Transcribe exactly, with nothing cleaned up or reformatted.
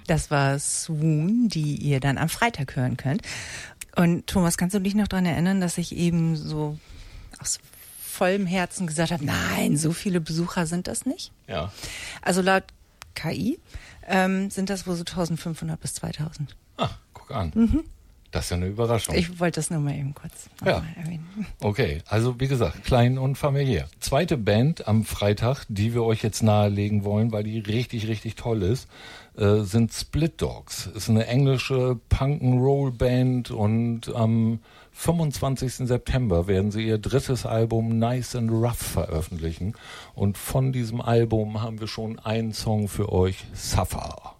Das war Swoon, die ihr dann am Freitag hören könnt. Und Thomas, kannst du dich noch daran erinnern, dass ich eben so aus vollem Herzen gesagt habe, nein, so viele Besucher sind das nicht? Ja. Also laut K I ähm, sind das wohl so eintausendfünfhundert bis zweitausend. Ah, guck an. Mhm. Das ist ja eine Überraschung. Ich wollte das nur mal eben kurz ja. mal erwähnen. Okay, also wie gesagt, klein und familiär. Zweite Band am Freitag, die wir euch jetzt nahelegen wollen, weil die richtig, richtig toll ist, äh, sind Split Dogs. Ist eine englische Punk-and-Roll-Band und am fünfundzwanzigsten September werden sie ihr drittes Album Nice and Rough veröffentlichen. Und von diesem Album haben wir schon einen Song für euch, Suffer.